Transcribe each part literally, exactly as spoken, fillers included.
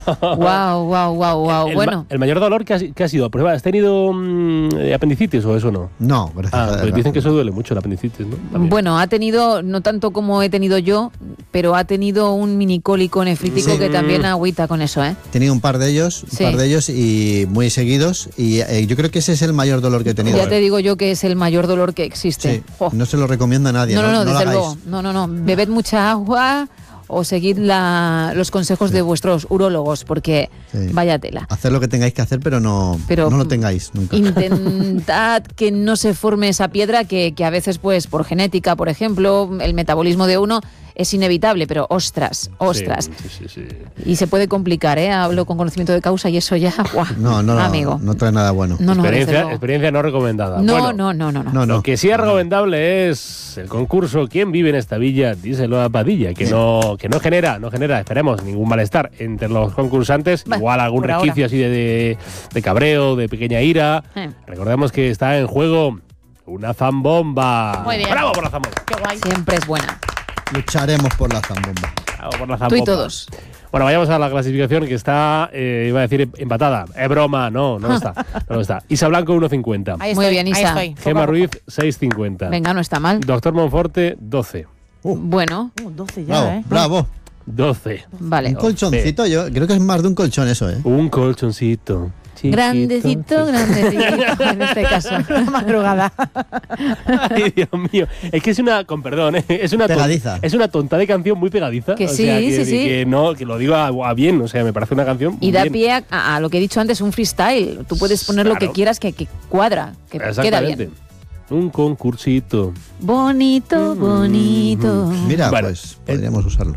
Wow, wow, wow, wow. El, bueno. ma- el mayor dolor que has, que ha sido, pues, ¿has tenido mmm, apendicitis o eso no? No, gracias Ah, a Dios. pues dicen que eso duele mucho el apendicitis, ¿no? También. Bueno, ha tenido, no tanto como he tenido yo, pero ha tenido un minicólico nefrítico Sí. que también agüita con eso, ¿eh? He tenido un par de ellos, un Sí. par de ellos y muy seguidos. Y eh, yo creo que ese es el mayor dolor que he tenido. Ya te digo yo que es el mayor dolor que existe. Sí, Jo. no se lo recomiendo a nadie. No, no, no, lo desde hagáis. luego. No, no, no. Bebed mucha agua o seguid la, los consejos de vuestros urólogos, porque Sí. vaya tela. Hacer lo que tengáis que hacer, pero no, Pero no lo tengáis nunca. Intentad que no se forme esa piedra que, que a veces, pues, por genética, por ejemplo, el metabolismo de uno es inevitable, pero ostras, ostras. Sí, sí, sí, sí. Y se puede complicar, ¿eh? Hablo con conocimiento de causa y eso ya, ¡guau! No, no, no, amigo. no trae nada bueno. No, no, desde experiencia, luego. experiencia no recomendada. No, Bueno, no, no, no, no. No, no. Lo que sí es recomendable es el concurso ¿Quién vive en esta villa? Díselo a Padilla, que no, que no genera, no genera, esperemos, ningún malestar entre los concursantes, Bah, igual algún por resquicio así de, de, de cabreo, de pequeña ira. Eh. Recordemos que está en juego una zambomba. Muy bien. ¡Bravo por la zambomba! Qué guay. Siempre es buena. Lucharemos por la zambomba. ¡Bravo por la Tú y zambomba! todos. Bueno, vayamos a la clasificación que está, eh, iba a decir empatada. Es broma, no, no lo está. No lo está. Isa Blanco uno cincuenta. Ahí Muy estoy, bien, ahí Isa. estoy. Poco Gema a poco. Ruiz seis cincuenta. Venga, no está mal. Doctor Monforte doce. Uh, Bueno, Uh, doce ya, bravo, ¿eh? bravo. doce. vale. Un colchoncito, yo creo que es más de un colchón eso, ¿eh? Un colchoncito. chiquito. Grandecito, grandecito, en este caso. Madrugada. Ay, Dios mío. Es que es una, con perdón, ¿eh? es una ton- Pegadiza. es una tonta de canción muy pegadiza. Que O sí, sea, que, sí, sí. Que no, que lo digo a, a bien, o sea, me parece una canción Y da bien. pie a, a lo que he dicho antes, un freestyle. Tú puedes poner lo que Claro. quieras que, que cuadra, que queda Exactamente. bien. Un concursito. Bonito, bonito. Mira, Bueno, pues podríamos usarlo.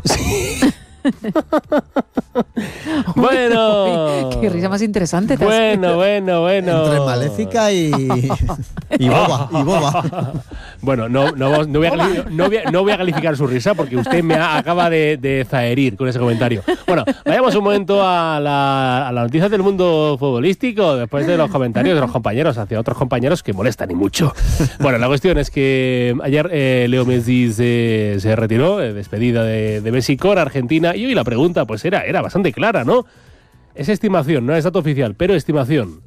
Bueno. Qué risa más interesante. te has- Bueno, bueno, bueno. Entre maléfica y, y boba. Y boba. Bueno, no, no, no, voy a, cali- no, voy a, no voy a calificar su risa porque usted me ha- acaba de, de zaherir con ese comentario. Bueno, vayamos un momento a la, a la noticia del mundo futbolístico después de los comentarios de los compañeros hacia otros compañeros que molestan y mucho. Bueno, la cuestión es que ayer eh, Leo Messi se, se retiró, eh, despedida de, de Messi con Argentina, y hoy la pregunta pues era, era bastante clara, ¿no? Es estimación, no es dato oficial, pero estimación.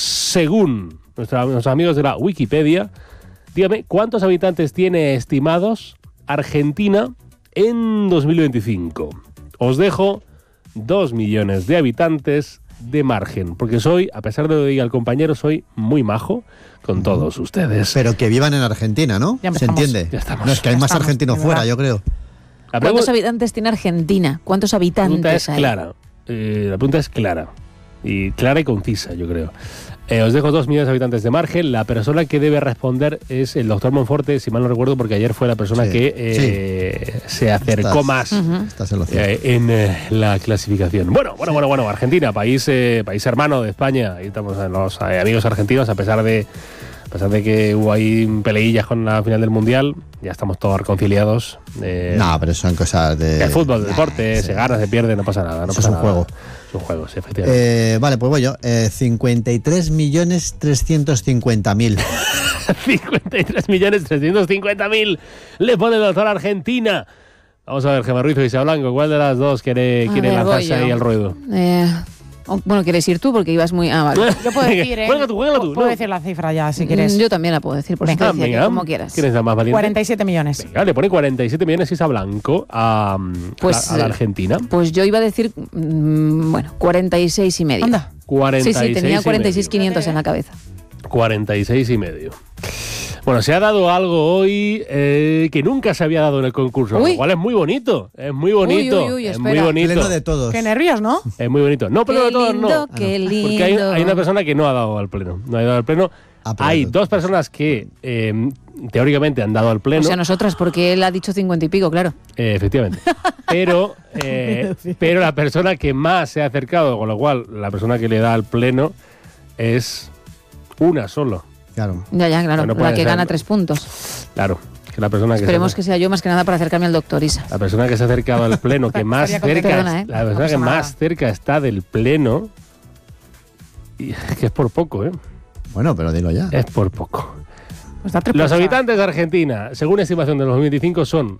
Según nuestra, nuestros amigos de la Wikipedia, dígame, ¿cuántos habitantes tiene estimados Argentina en dos mil veinticinco? Os dejo dos millones de habitantes de margen, porque soy, a pesar de lo que diga el compañero, soy muy majo con todos ustedes. Pero que vivan en Argentina, ¿no? Ya ¿Se empezamos. entiende? Ya estamos. No, es que hay Ya más estamos, argentinos de fuera, verdad. yo creo. La ¿Cuántos pregunta- habitantes tiene Argentina? ¿Cuántos La pregunta habitantes es hay? clara. Eh, la pregunta es clara. Y clara y concisa, yo creo. Eh, os dejo dos millones de habitantes de margen. La persona que debe responder es el doctor Monforte, si mal no recuerdo, porque ayer fue la persona Sí, que eh, se acercó Estás- más Ujú. Estás en lo cierto. eh, en eh, la clasificación. Bueno, bueno, bueno, bueno. Argentina, país, eh, país hermano de España. Ahí estamos en los eh, amigos argentinos, a pesar de a pesar de que hubo ahí peleillas con la final del Mundial, ya estamos todos reconciliados. Eh, No, pero son cosas de... el fútbol, el Nah, deporte, sí. se gana, se pierde, no pasa nada. No Eso pasa es un nada. juego. Es un juego, sí, efectivamente. Eh, vale, pues voy yo. Eh, cincuenta y tres millones trescientos cincuenta mil. cincuenta y tres millones trescientos cincuenta mil le pone el doctor a Argentina. Vamos a ver, Gemma Ruiz o Isa Blanco, ¿cuál de las dos quiere, A quiere ver, voy lanzarse yo. ahí al ruedo? Eh, oh, bueno, ¿quieres ir tú? Porque ibas muy... Ah, vale. Yo puedo decir, ¿eh? Juega tú, juega tú, Puedo no. decir la cifra ya, si quieres. Mm, Yo también la puedo decir, por Venga, eso te decía que venga. como quieras. ¿Quién es la más valiente? cuarenta y siete millones. Venga, le pone cuarenta y siete millones Isa Blanco a, Pues, a, la, a la Argentina. Pues yo iba a decir, mm, bueno, cuarenta y seis y medio. Anda. cuarenta y Sí, seis sí, tenía y cuarenta y seis medio. quinientos en la cabeza. cuarenta y seis y medio. Bueno, se ha dado algo hoy eh, que nunca se había dado en el concurso, Uy. lo cual es muy bonito, es muy bonito, Uy, uy, uy, es muy espera. bonito, Pleno de todos. Qué nervios, ¿no? es muy bonito. No, pero Qué de todos lindo, no. qué lindo. Porque hay, hay una persona que no ha dado al pleno, no ha dado al pleno. Ah, pero- Hay dos personas que eh, teóricamente han dado al pleno. O sea, nosotras, porque él ha dicho cincuenta y pico, claro. Eh, efectivamente. Pero, eh, pero la persona que más se ha acercado, con lo cual la persona que le da al pleno es una solo. Claro. Ya, ya, claro. Bueno, la puede que ser. gana tres puntos. Claro, que la persona que Esperemos se, que sea yo más que nada para acercarme al doctor Isa. la persona que se ha acercado al pleno, que más Estaría cerca, contenta. Perdona, ¿eh? la persona No pasa que nada. más cerca está del pleno, y es que es por poco, ¿eh? Bueno, pero dilo ya. Es por poco. Pues da tres Los puntos. habitantes de Argentina, según estimación de dos mil veinticinco, son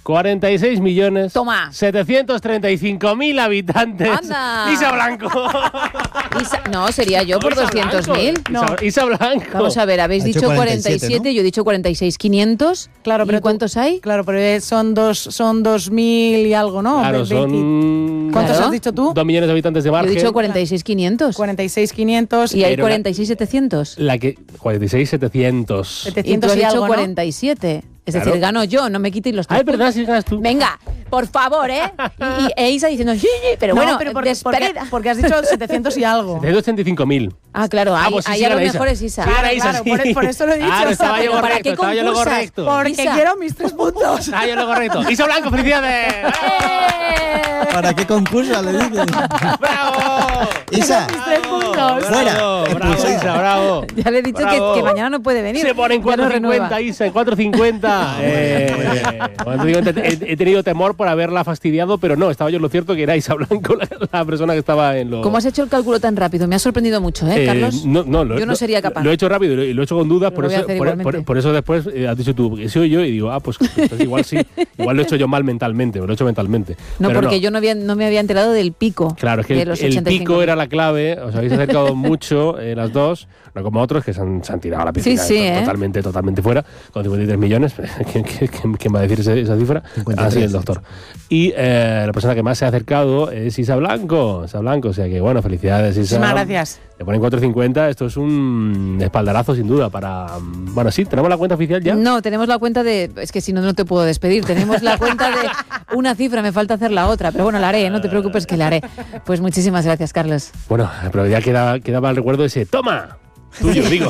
cuarenta y seis millones Toma. setecientos treinta y cinco mil habitantes. Anda. Isa Blanco. Isa, no, sería yo por Isa doscientos mil. Blanco. Isa, Isa Blanco. Vamos a ver, habéis Ha hecho dicho cuarenta y siete, cuarenta y siete, ¿no? yo he dicho cuarenta y seis, quinientos. Claro, pero ¿Y tú- cuántos hay? Claro, pero son dos, son dos mil y algo, ¿no? Claro, Ve- veinte. son... ¿Cuántos Claro. has dicho tú? Dos millones de habitantes de Yo he margen. dicho cuarenta y seis, quinientos. cuarenta y seis, quinientos. Y hay Pero la- cuarenta y seis, setecientos. La que... cuarenta y seis setecientos. Y tú setecientos has y dicho algo, ¿no? cuarenta y siete. Es Claro. decir, gano yo, no me quitéis los Ah, es tres verdad, si ganas tú. Venga, por favor, ¿eh? Y, y e Isa diciendo, sí, sí, pero No, bueno, pero por- porque, despedida. porque has dicho setecientos y algo. setecientos ochenta y cinco mil. Ah, claro, Ah, ahí, pues sí, ahí sí, a lo gana Isa. mejor es Isa. Sí, gana Claro, Isa, claro, sí. por- por eso lo he dicho, Claro, o sea, estaba yo pero ¿para correcto, qué estaba yo en lo concursas? correcto. Porque Isa. quiero mis tres puntos. Estaba yo en lo correcto. Isa Blanco, felicidades. ¡Eh! ¿Para qué concursa le dices? ¡Bravo! Isa, Mis tres puntos. Fuera. Bravo, bravo, Expulsada. Isa, bravo. Ya le he dicho que, Bravo. que mañana no puede venir. Se pone en Ya no cuatro renueva. cincuenta, Isa, en cuatro cincuenta. Eh, cuatro cincuenta. he, he tenido temor por haberla fastidiado, pero no, estaba yo en lo cierto que era Isa Blanco la, la persona que estaba en lo... ¿Cómo has hecho el cálculo tan rápido? Me ha sorprendido mucho, ¿eh, Eh, Carlos? no, no, lo- Yo no lo- sería capaz. Lo he hecho rápido y lo, y lo he hecho con dudas, Pero por lo voy a eso, hacer por, igualmente. por- por eso después eh, has dicho tú, que soy yo, y digo, ah, pues entonces igual sí, igual lo he hecho yo mal mentalmente, lo he hecho mentalmente. No, Pero porque yo no, había, no me había enterado del pico. Claro, es que de el, los el ochenta y cinco pico mil. era la clave, os habéis acercado mucho eh, las dos, no como otros que se han, se han tirado a la piscina Sí, sí, to- ¿eh? totalmente, totalmente fuera, con cincuenta y tres millones. ¿Quién, quién- quién- quién va a decir ese- esa cifra? cincuenta y Ah, sí, tres. el doctor. Y eh, la persona que más se ha acercado es Isa Blanco. Isa Blanco, o sea que bueno, felicidades, Isa. Muchísimas gracias. Te ponen cuatro cincuenta, esto es un espaldarazo sin duda para... mm, Bueno, sí, tenemos la cuenta oficial ya. No, tenemos la cuenta de... Es que si no, no te puedo despedir. Tenemos la cuenta de una cifra, me falta hacer la otra. Pero bueno, la haré, no te preocupes que la haré. Pues muchísimas gracias, Carlos. Bueno, pero ya queda, quedaba el recuerdo ese. ¡Toma! Tuyo, digo.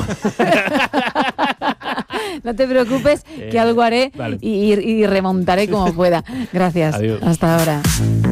No te preocupes que Eh, algo haré vale. y, y- y remontaré como pueda. Gracias. Adiós. Hasta ahora.